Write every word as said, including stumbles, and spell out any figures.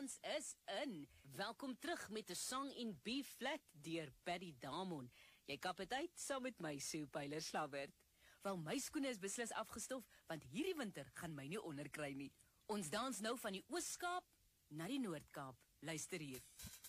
dans is in. Welkom terug met 'n Song in B flat deur Paddy Damon. Jy kap dit uit saam met my Sue Pyler Slabbert. Wel, my skoene is beslis afgestof, want hierdie winter gaan my nie onderkry nie. Ons dans nou van die Oos-Kaap na die Noord-Kaap. Luister hier.